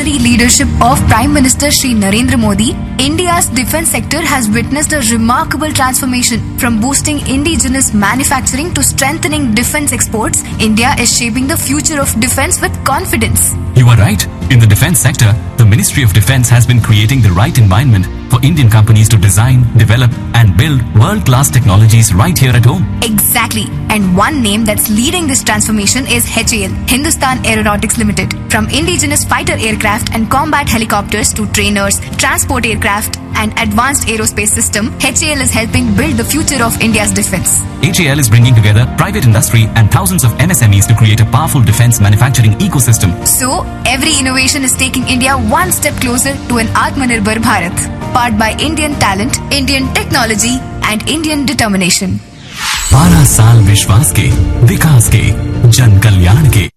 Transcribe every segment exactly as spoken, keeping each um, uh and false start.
visionary leadership of Prime Minister Shri Narendra Modi, India's defense sector has witnessed a remarkable transformation. From boosting indigenous manufacturing to strengthening defense exports, India is shaping the future of defense with confidence. You are right. In the defense sector, the Ministry of Defense has been creating the right environment for Indian companies to design, develop and build world-class technologies right here at home. Exactly. And one name that's leading this transformation is H A L, Hindustan Aeronautics Limited. From indigenous fighter aircraft and combat helicopters to trainers, transport aircraft and advanced aerospace system, H A L is helping build the future of India's defense. H A L is bringing together private industry and thousands of M S M Es to create a powerful defense manufacturing ecosystem. So, every innovation is taking India one step closer to an Atmanirbhar Bharat, powered by Indian talent, Indian technology and Indian determination. बारह साल विश्वास के, विकास के, जन कल्याण के।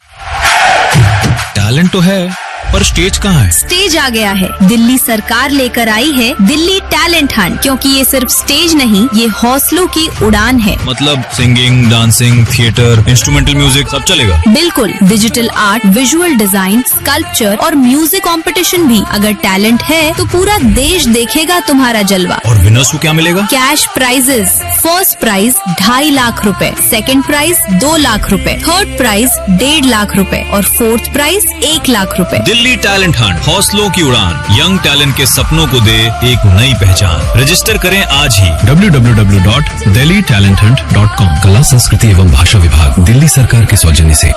Talent तो है, पर स्टेज कहाँ है? स्टेज आ गया है। दिल्ली सरकार लेकर आई है दिल्ली टैलेंट हंट, क्योंकि ये सिर्फ स्टेज नहीं, ये हौसलों की उड़ान है। मतलब singing, dancing, theatre, instrumental music सब चलेगा? बिल्कुल। Digital art, visual design, sculpture और म्यूजिक कंपटीशन भी। अगर टैलेंट है तो पूरा देश देखेगा तुम्हारा जलवा। और विनर्स को क्या मिलेगा? Cash prices. फर्स्ट प्राइज ढाई लाख रुपए, सेकंड प्राइज दो लाख रुपए, थर्ड प्राइज डेढ़ लाख रुपए और फोर्थ प्राइज एक लाख रुपए। दिल्ली टैलेंट हंट, हौसलों की उड़ान, यंग टैलेंट के सपनों को दे एक नई पहचान। रजिस्टर करें आज ही W W W dot Delhi talent Hunt dot com. कला, संस्कृति एवं भाषा विभाग, दिल्ली सरकार के सौजन्य से।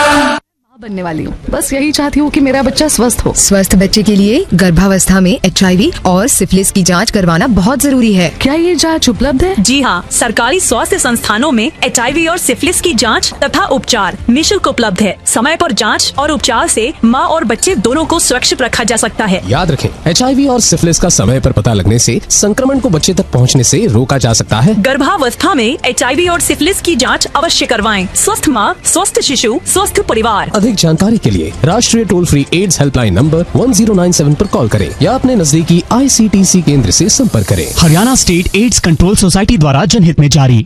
बनने वाली हूँ, बस यही चाहती हूँ कि मेरा बच्चा स्वस्थ हो। स्वस्थ बच्चे के लिए गर्भावस्था में एच आई वी और सिफिलिस की जांच करवाना बहुत जरूरी है। क्या ये जांच उपलब्ध है? जी हाँ, सरकारी स्वास्थ्य संस्थानों में एच आई वी और सिफिलिस की जांच तथा उपचार निःशुल्क उपलब्ध है। समय पर जांच और उपचार से माँ और बच्चे दोनों को सुरक्षित रखा जा सकता है। याद रखें, एच आई वी और सिफिलिस का समय पर पता लगने से संक्रमण को बच्चे तक पहुँचने से रोका जा सकता है। गर्भावस्था में एच आई वी और सिफिलिस की जांच अवश्य करवाएं। स्वस्थ माँ, स्वस्थ शिशु, स्वस्थ परिवार। अधिक जानकारी के लिए राष्ट्रीय toll free ads helpline number one zero nine seven पर कॉल करें या अपने नजदीकी आई सी टी सी केंद्र से संपर्क करें। Haryana state AIDS control society द्वारा जनहित में जारी।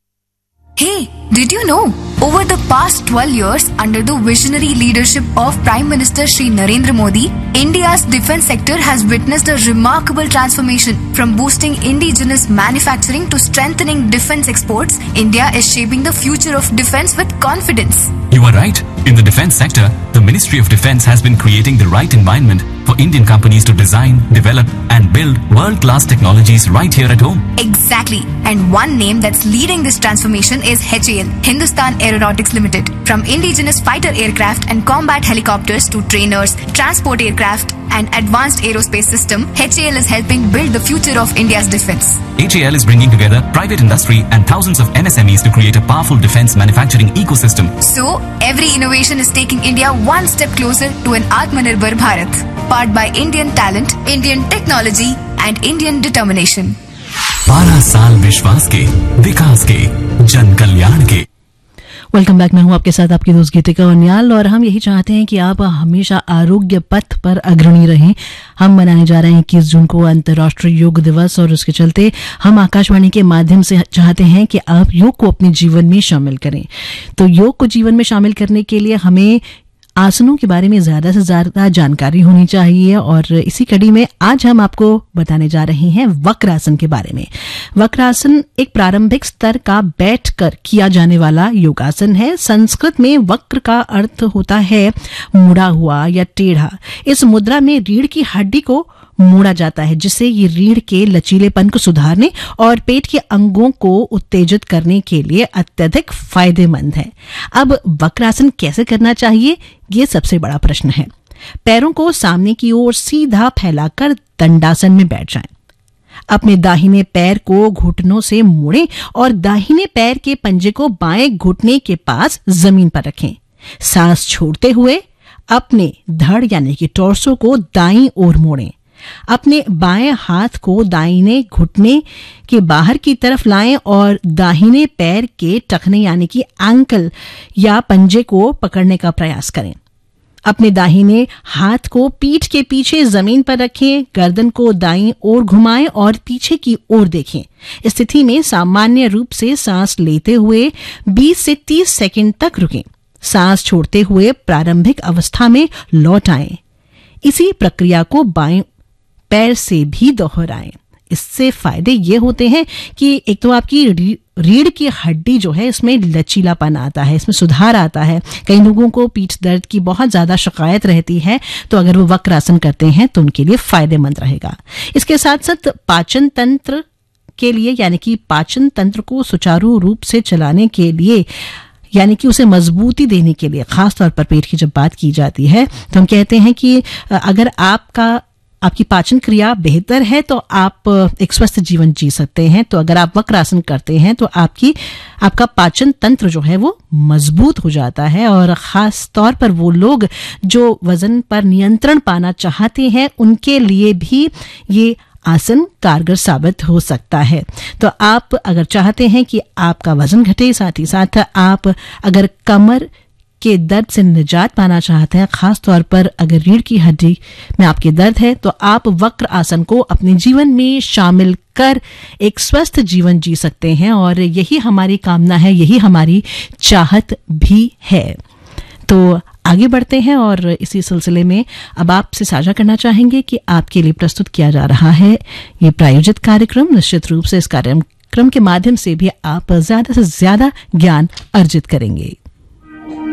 Hey, did you know? Over the past twelve years, under the visionary leadership of Prime Minister Shri Narendra Modi, India's defense sector has witnessed a remarkable transformation. From boosting indigenous manufacturing to strengthening defense exports, India is shaping the future of defense with confidence. You are right. In the defense sector, the Ministry of Defense has been creating the right environment for Indian companies to design, develop and build world-class technologies right here at home. Exactly. And one name that's leading this transformation is H A L, Hindustan Aeronautics Limited. From indigenous fighter aircraft and combat helicopters to trainers, transport aircraft and advanced aerospace system, H A L is helping build the future of India's defense. H A L is bringing together private industry and thousands of M S M Es to create a powerful defense manufacturing ecosystem. So, every innovation is taking India one step closer to an Atmanirbhar Bharat, powered by Indian talent, Indian technology and Indian determination. बारह साल विश्वास के, विकास के, जन कल्याण के। Welcome back. मैं हूं आपके साथ आपकी दोस्त गीतिका उनियाल और हम यही चाहते हैं कि आप हमेशा आरोग्य पथ पर अग्रणी रहें। हम मनाने जा रहे हैं इक्कीस जून को अंतर्राष्ट्रीय योग दिवस और उसके चलते हम आकाशवाणी के माध्यम से चाहते हैं कि आप योग को अपने जीवन में शामिल करें। तो योग को जीवन में शामिल करने के लिए हमें आसनों के बारे में ज्यादा से ज्यादा जानकारी होनी चाहिए और इसी कड़ी में आज हम आपको बताने जा रहे हैं वक्रासन के बारे में। वक्रासन एक प्रारंभिक स्तर का बैठकर किया जाने वाला योगासन है। संस्कृत में वक्र का अर्थ होता है मुड़ा हुआ या टेढ़ा। इस मुद्रा में रीढ़ की हड्डी को मोड़ा जाता है, जिससे ये रीढ़ के लचीलेपन को सुधारने और पेट के अंगों को उत्तेजित करने के लिए अत्यधिक फायदेमंद है। अब वक्रासन कैसे करना चाहिए, ये सबसे बड़ा प्रश्न है। पैरों को सामने की ओर सीधा फैलाकर दंडासन में बैठ जाएं। अपने दाहिने पैर को घुटनों से मोड़ें और दाहिने पैर के पंजे को बाएं घुटने के पास जमीन पर रखें। सांस छोड़ते हुए अपने धड़ यानी कि टॉर्सो को दाईं ओर मोड़ें। अपने बाएं हाथ को दाहिने घुटने के बाहर की तरफ लाएं और दाहिने पैर के टखने यानी कि एंकल या पंजे को पकड़ने का प्रयास करें। अपने दाहिने हाथ को पीठ के पीछे जमीन पर रखें, गर्दन को दाईं ओर घुमाएं और पीछे की ओर देखें। इस स्थिति में सामान्य रूप से सांस लेते हुए बीस से तीस सेकंड तक रुकें। सांस छोड़ते हुए प्रारंभिक अवस्था में लौट आएं। इसी प्रक्रिया को बाएं पैर से भी दोहराएं। इससे फायदे ये होते हैं कि एक तो आपकी रीढ़ की हड्डी जो है इसमें लचीलापन आता है, इसमें सुधार आता है। कई लोगों को पीठ दर्द की बहुत ज्यादा शिकायत रहती है, तो अगर वो वक्रासन करते हैं तो उनके लिए फायदेमंद रहेगा। इसके साथ साथ पाचन तंत्र के लिए, यानी कि पाचन तंत्र को सुचारू रूप से चलाने के लिए, यानी कि उसे मजबूती देने के लिए, खासतौर पर पेट की जब बात की जाती है तो हम कहते हैं कि अगर आपका आपकी पाचन क्रिया बेहतर है तो आप एक स्वस्थ जीवन जी सकते हैं। तो अगर आप वक्रासन करते हैं तो आपकी आपका पाचन तंत्र जो है वो मजबूत हो जाता है, और खास तौर पर वो लोग जो वजन पर नियंत्रण पाना चाहते हैं उनके लिए भी ये आसन कारगर साबित हो सकता है। तो आप अगर चाहते हैं कि आपका वजन घटे, साथ ही साथ आप अगर कमर के दर्द से निजात पाना चाहते हैं, खास तौर पर अगर रीढ़ की हड्डी में आपके दर्द है, तो आप वक्र आसन को अपने जीवन में शामिल कर एक स्वस्थ जीवन जी सकते हैं, और यही हमारी कामना है, यही हमारी चाहत भी है। तो आगे बढ़ते हैं और इसी सिलसिले में अब आपसे साझा करना चाहेंगे कि आपके लिए प्रस्तुत किया जा रहा है ये प्रायोजित कार्यक्रम। निश्चित रूप से इस कार्यक्रम के माध्यम से भी आप ज्यादा से ज्यादा ज्ञान अर्जित करेंगे।